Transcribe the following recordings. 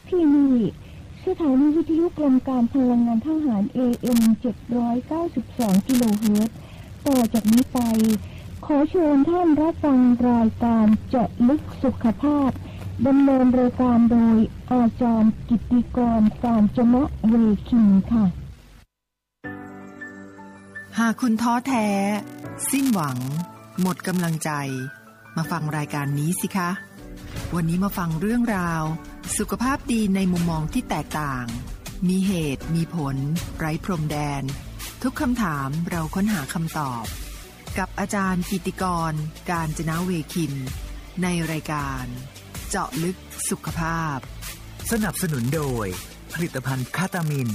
ที่นี่สถานีวิทยุกรมการพลังงานทหาร AM 792 กิโลเฮิรตซ์ต่อจากนี้ไปขอเชิญท่านรับฟังรายการเจาะลึกสุขภาพดำเนินรายการโดยอาจารย์กิตติกร กาญจนะเวคินค่ะหากคุณท้อแท้สิ้นหวังหมดกำลังใจมาฟังรายการนี้สิคะวันนี้มาฟังเรื่องราวสุขภาพดีในมุมมองที่แตกต่างมีเหตุมีผลไร้พรมแดนทุกคำถามเราค้นหาคำตอบกับอาจารย์กิตติกร กาญจนะเวคินในรายการเจาะลึกสุขภาพสนับสนุนโดยผลิตภัณฑ์คาตามิน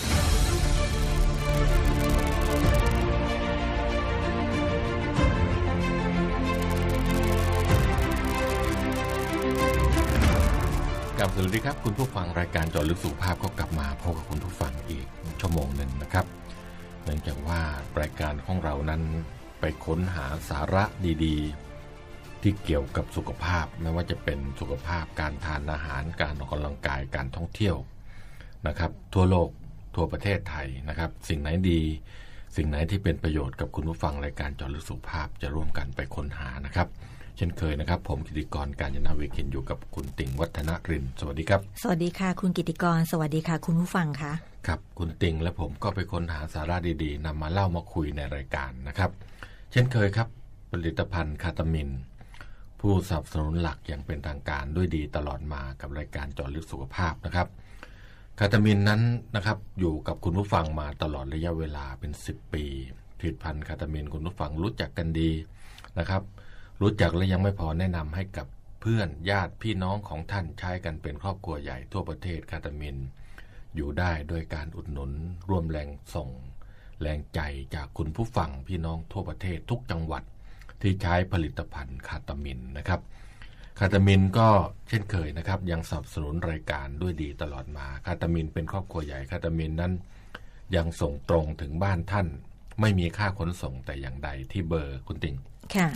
สวัสดีครับคุณผู้ฟังรายการเจาะลึกสุขภาพก็กลับมาพบกับคุณผู้ฟังอีกชั่วโมงหนึ่งนะครับเนื่องจากว่ารายการของเรานั้นไปค้นหาสาระดีๆที่เกี่ยวกับสุขภาพไม่ว่าจะเป็นสุขภาพการทานอาหารการออกกำลังกายการท่องเที่ยวนะครับทั่วโลกทั่วประเทศไทยนะครับสิ่งไหนดีสิ่งไหนที่เป็นประโยชน์กับคุณผู้ฟังรายการเจาะลึกสุขภาพจะร่วมกันไปค้นหานะครับเช่นเคยนะครับผมกิตติกร กาญจนะเวคินอยู่กับคุณติ่งวัฒนรินทร์สวัสดีครับสวัสดีค่ะคุณกิตติกรสวัสดีค่ะคุณผู้ฟังค่ะครับคุณติ่งและผมก็ไปค้นหาสาระดีๆนำมาเล่ามาคุยในรายการนะครับเช่นเคยครับผลิตภัณฑ์คาตามินผู้สนับสนุนหลักอย่างเป็นทางการด้วยดีตลอดมากับรายการเจาะลึกสุขภาพนะครับคาตามินนั้นนะครับอยู่กับคุณผู้ฟังมาตลอดระยะเวลาเป็น10 ปีผลิตภัณฑ์คาตามินคุณผู้ฟังรู้จักกันดีนะครับรู้จักและยังไม่พอแนะนำให้กับเพื่อนญาติพี่น้องของท่านใช้กันเป็นครอบครัวใหญ่ทั่วประเทศคาตามินอยู่ได้ด้วยการอุดหนุนร่วมแรงส่งแรงใจจากคุณผู้ฟังพี่น้องทั่วประเทศทุกจังหวัดที่ใช้ผลิตภัณฑ์คาตามินนะครับคาตามินก็เช่นเคยนะครับยังสนับสนุนรายการด้วยดีตลอดมาคาตามินเป็นครอบครัวใหญ่คาตามินนั้นยังส่งตรงถึงบ้านท่านไม่มีค่าขนส่งแต่อย่างใดที่เบอร์คุณติ่งค่ะ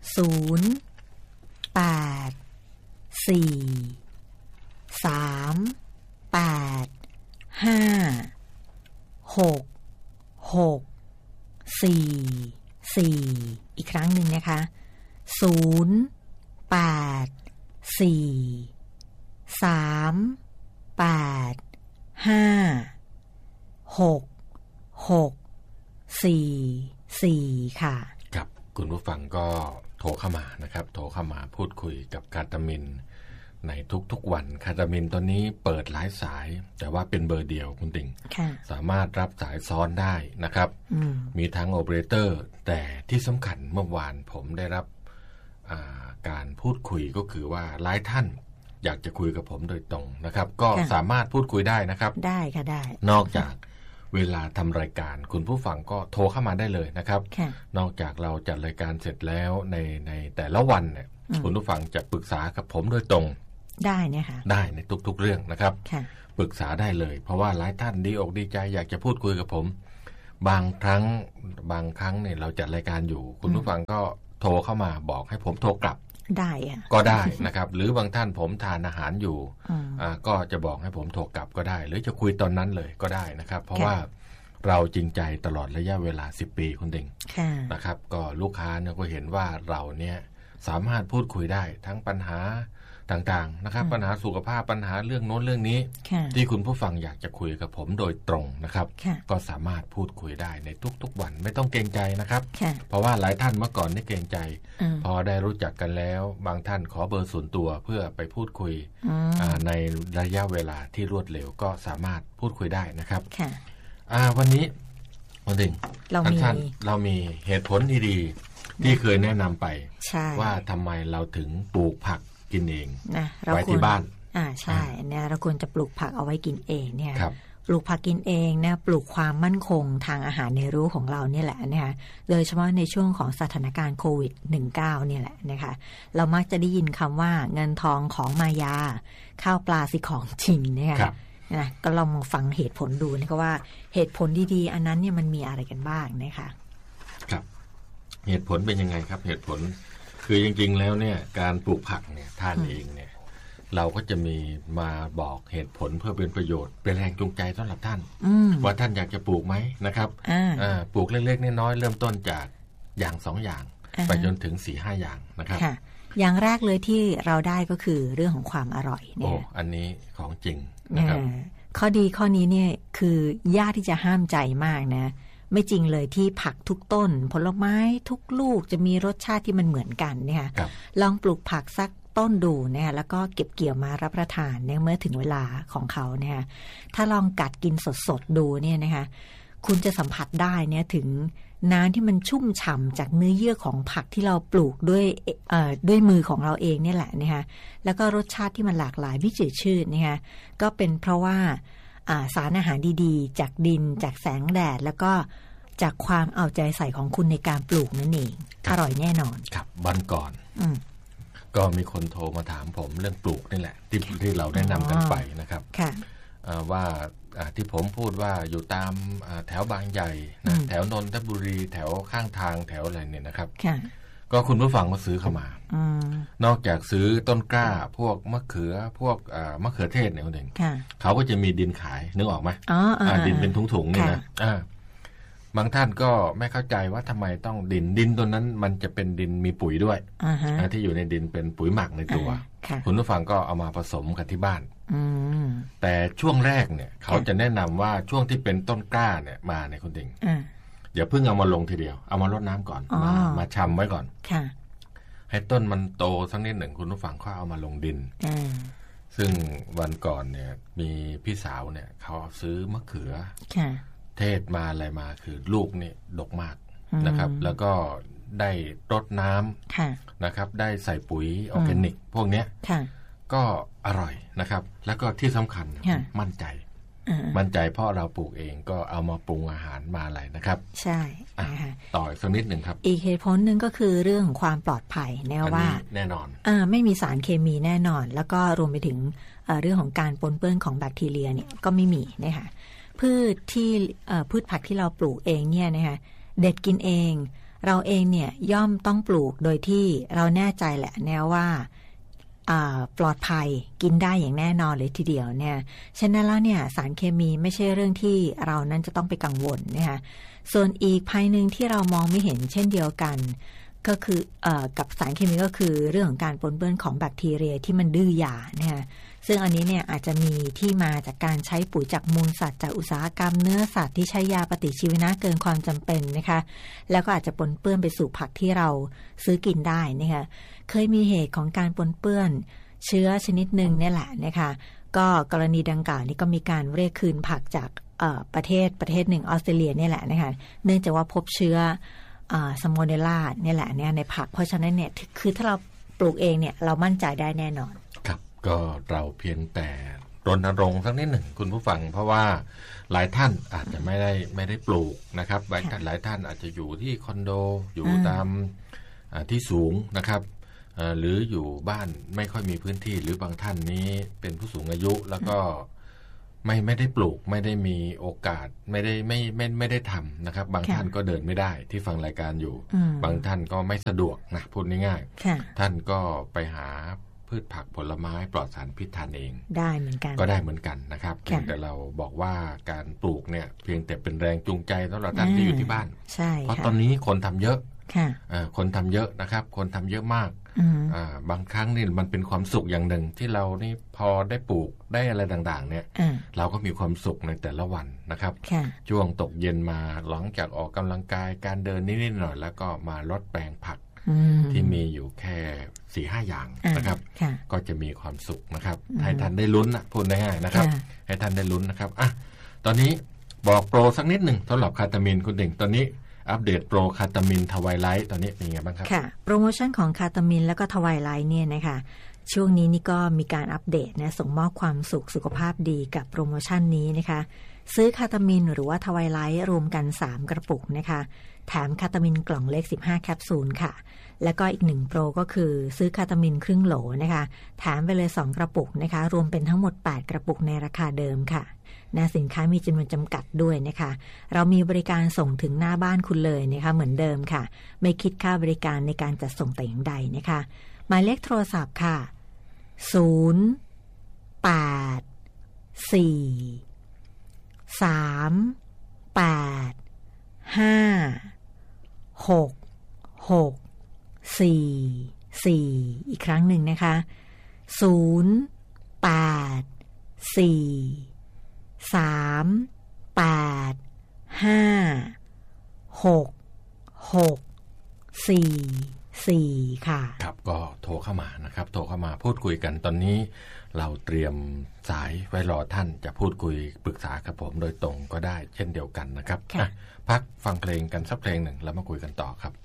0 8 4 3 8 5 6 6 4 4อีกครั้งหนึ่งนะคะ0 8 4 3 8 5 6 6 4 4ค่ะครับคุณผู้ฟังก็โทรเข้ามานะครับโทรเข้ามาพูดคุยกับคาตามินในทุกๆวันคาตามินตอนนี้เปิดหลายสายแต่ว่าเป็นเบอร์เดียวคุณติ่งสามารถรับสายซ้อนได้นะครับมีทั้งโอเปอเรเตอร์แต่ที่สำคัญเมื่อวานผมได้รับการพูดคุยก็คือว่าหลายท่านอยากจะคุยกับผมโดยตรงนะครับก็สามารถพูดคุยได้นะครับได้ค่ะได้นอกจากเวลาทำรายการคุณผู้ฟังก็โทรเข้ามาได้เลยนะครับนอกจากเราจัดรายการเสร็จแล้วในแต่ละวันเนี่ยคุณผู้ฟังจะปรึกษากับผมโดยตรงได้เนี่ยค่ะได้ในทุกๆเรื่องนะครับปรึกษาได้เลยเพราะว่าหลายท่านดีอกดีใจอยากจะพูดคุยกับผมบางครั้งเนี่ยเราจัดรายการอยู่คุณผู้ฟังก็โทรเข้ามาบอกให้ผมโทรกลับได้ก็ได้นะครับหรือบางท่านผมทานอาหารอยู่ก็จะบอกให้ผมโทรกลับก็ได้หรือจะคุยตอนนั้นเลยก็ได้นะครับเพราะว่าเราจริงใจตลอดระยะเวลา10 ปีคุณเด้งนะครับก็ลูกค้าเนี่ยก็เห็นว่าเราเนี่ยสามารถพูดคุยได้ทั้งปัญหาต่างๆนะครับปัญหาสุขภาพปัญหาเรื่องโน้นเรื่องนี้ที่คุณผู้ฟังอยากจะคุยกับผมโดยตรงนะครับก็สามารถพูดคุยได้ในทุกๆวันไม่ต้องเกรงใจนะครับเพราะว่าหลายท่านเมื่อก่อนนี่เกรงใจพอได้รู้จักกันแล้วบางท่านขอเบอร์ส่วนตัวเพื่อไปพูดคุยในระยะเวลาที่รวดเร็วก็สามารถพูดคุยได้นะครับวันนี้วันหนึ่งท่านเรามีเหตุผลดีๆที่เคยแนะนำไปว่าทำไมเราถึงปลูกผักกินเองไว้ที่บ้านใช่เนี่ยเราควรจะปลูกผักเอาไว้กินเองเนี่ยปลูกผักกินเองเนี่ยปลูกความมั่นคงทางอาหารในรู้ของเราเนี่ยแหละนะคะโดยเฉพาะในช่วงของสถานการณ์โควิด -19 เนี่ยแหละนะคะเรามักจะได้ยินคำว่าเงินทองของมายาข้าวปลาสิของจริงเนี่ยนะก็ลองมาฟังเหตุผลดูนะคะว่าเหตุผลดีๆอันนั้นเนี่ยมันมีอะไรกันบ้างนะคะครับเหตุผลเป็นยังไงครับเหตุผลคือจริงๆแล้วเนี่ยการปลูกผักเนี่ยทานเองเนี่ยเราก็จะมีมาบอกเหตุผลเพื่อเป็นประโยชน์เป็นแรงจูงใจสำหรับท่านว่าท่านอยากจะปลูกไหมนะครับปลูกเล็กๆน้อยๆเริ่มต้นจากอย่าง2อย่างไปจนถึง 4-5 อย่างนะครับอย่างแรกเลยที่เราได้ก็คือเรื่องของความอร่อยเนี่ยอันนี้ของจริงนะครับข้อดีข้อนี้เนี่ยคือยากที่จะห้ามใจมากนะไม่จริงเลยที่ผักทุกต้นผลไม้ทุกลูกจะมีรสชาติที่มันเหมือนกันเนี่ยลองปลูกผักสักต้นดูเนี่ยแล้วก็เก็บเกี่ยวมารับประทานเนี่ยเมื่อถึงเวลาของเขาเนี่ยถ้าลองกัดกินสดๆดูเนี่ยนะคะคุณจะสัมผัสได้เนี่ยถึงน้ำที่มันชุ่มฉ่ำจากเนื้อเยื่อของผักที่เราปลูกด้วยมือของเราเองเนี่ยแหละนะคะแล้วก็รสชาติที่มันหลากหลายไม่จืดชืดนะคะก็เป็นเพราะว่าสารอาหารดีๆจากดินจากแสงแดดแล้วก็จากความเอาใจใส่ของคุณในการปลูกนั่นเองอร่อยแน่นอนครับวันก่อนก็มีคนโทรมาถามผมเรื่องปลูกนี่แหละที่เราได้นำกันไปนะครับว่าที่ผมพูดว่าอยู่ตามแถวบางใหญ่นะแถวนนทบุรีแถวข้างทางแถวอะไรเนี่ยนะครับก็คุณผู้ฟังก็ซื้อเข้ามานอกจากซื้อต้นกล้าพวกมะเขือพวกมะเขือเทศเนี่ยคนหนึ่งเขาก็จะมีดินขายนึกออกไหมดินเป็นถุงๆนี่นะบางท่านก็ไม่เข้าใจว่าทำไมต้องดินตัวนั้นมันจะเป็นดินมีปุ๋ยด้วยที่อยู่ในดินเป็นปุ๋ยหมักในตัวคุณผู้ฟังก็เอามาผสมกันที่บ้านแต่ช่วงแรกเนี่ยเขาจะแนะนำว่าช่วงที่เป็นต้นกล้าเนี่ยมาในคุณดิ่งอย่าเพิ่งเอามาลงทีเดียวเอามารดน้ำก่อนมาชำไว้ก่อนให้ต้นมันโตสักนิดหนึ่งคุณผู้ฟังก็เอามาลงดินซึ่งวันก่อนเนี่ยมีพี่สาวเนี่ยเขาซื้อมะเขือเทศมาอะไรมาคือลูกนี่ดกมากนะครับแล้วก็ได้รดน้ำนะครับได้ใส่ปุ๋ยออร์แกนิกพวกเนี้ยก็อร่อยนะครับแล้วก็ที่สำคัญมั่นใจเพราะเราปลูกเองก็เอามาปรุงอาหารมาอะไรนะครับใช่ต่ออีกสักนิดหนึ่งครับอีกเหตุผลหนึ่งก็คือเรื่องของความปลอดภัยแน่ว่าแน่นอนไม่มีสารเคมีแน่นอนแล้วก็รวมไปถึงเรื่องของการปนเปื้อนของแบคทีเรียเนี่ยก็ไม่มีนะคะพืชผักที่เราปลูกเองเนี่ยนะคะเด็ดกินเองเราเองเนี่ยย่อมต้องปลูกโดยที่เราแน่ใจแหละแน่ว่าปลอดภัยกินได้อย่างแน่นอนเลยทีเดียวเนี่ยฉะนั้นแล้วเนี่ยสารเคมีไม่ใช่เรื่องที่เรานั้นจะต้องไปกังวลนะคะส่วนอีกภัยนึงที่เรามองไม่เห็นเช่นเดียวกันก็คือกับสารเคมีก็คือเรื่องของการปนเปื้อนของแบคทีเรียที่มันดื้อยานะคะซึ่งอันนี้เนี่ยอาจจะมีที่มาจากการใช้ปุ๋ยจากมูลสัตว์จากอุตสาหกรรมเนื้อสัตว์ที่ใช้ยาปฏิชีวนะเกินความจำเป็นนะคะแล้วก็อาจจะปนเปื้อนไปสู่ผักที่เราซื้อกินได้นะคะเคยมีเหตุของการปนเปื้อนเชื้อชนิดหนึ่งนี่แหละนะคะก็กรณีดังกล่าวนี้ก็มีการเรียกคืนผักจากประเทศหนึ่งออสเตรเลียนี่แหละนะคะเนื่องจากว่าพบเชื้อซัมโมเนลลาเนี่ยแหละเนี่ยในผักเพราะฉะนั้นเนี่ยคือถ้าเราปลูกเองเนี่ยเรามั่นใจได้แน่นอนครับก็เราเพียงแต่รณรงค์สักนิดหนึ่งคุณผู้ฟังเพราะว่าหลายท่านอาจจะไม่ได้ปลูกนะครับหลายท่านอาจจะอยู่ที่คอนโดอยู่ตามที่สูงนะครับหรืออยู่บ้านไม่ค่อยมีพื้นที่หรือบางท่านนี้เป็นผู้สูงอายุแล้วก็ไม่ได้ปลูกไม่ได้มีโอกาสไม่ได้ทำนะครับบางท่านก็เดินไม่ได้ที่ฟังรายการอยู่บางท่านก็ไม่สะดวกนะพูดง่ายๆท่านก็ไปหาพืชผักผลไม้ปลอดสารพิษทานเองได้เหมือนกันก็ได้เหมือนกันนะครับเพียงแต่เราบอกว่าการปลูกเนี่ยเพียงแต่เป็นแรงจูงใจสำหรับท่านที่อยู่ที่บ้านเพราะตอนนี้คนทำเยอะคนทำเยอะนะครับคนทำเยอะมากบางครั้งนี่มันเป็นความสุขอย่างหนึ่งที่เรานี่พอได้ปลูกได้อะไรต่างๆเนี่ยเราก็มีความสุขในแต่ละวันนะครับช่วงตกเย็นมาหลังจากออกกำลังกายการเดินนิดๆหน่อยแล้วก็มาลดแปลงผักที่มีอยู่แค่ 4-5 อย่างนะครับก็จะมีความสุขนะครับให้ท่านได้ลุ้นนะพูดง่ายๆนะครับให้ท่านได้ลุ้นนะครับตอนนี้บอกโปรสักนิดหนึ่งสำหรับคาตามินคุณเด่งตอนนี้อัปเดตโปรคาตามินทวายไลท์ตอนนี้เป็นไงบ้างครับค่ะโปรโมชั่นของคาตามินแล้วก็ทวายไลท์เนี่ยนะคะช่วงนี้นี่ก็มีการอัปเดตนะส่งมอบความสุขภาพดีกับโปรโมชั่นนี้นะคะซื้อคาตามินหรือว่าทวายไลท์รวมกัน3กระปุกนะคะแถมคาตามินกล่องเล็ก15แคปซูลค่ะแล้วก็อีก1โปรก็คือซื้อคาตามินครึ่งโหลนะคะแถมไปเลย2กระปุกนะคะรวมเป็นทั้งหมด8กระปุกในราคาเดิมค่ะสินค้ามีจำนวนจำกัดด้วยนะคะเรามีบริการส่งถึงหน้าบ้านคุณเลยนะคะเหมือนเดิมค่ะไม่คิดค่าบริการในการจัดส่งแต่อย่างใดนะคะหมายเลขโทรศัพท์ค่ะ081 อีกครั้งหนึ่งนะคะ084-385-6644ค่ะครับก็โทรเข้ามานะครับโทรเข้ามาพูดคุยกันตอนนี้เราเตรียมสายไว้รอท่านจะพูดคุยปรึกษากับผมโดยตรงก็ได้เช่นเดียวกันนะครับพักฟังเพลงกันสักเพลงหนึ่งแล้วมาคุยกันต่อครับ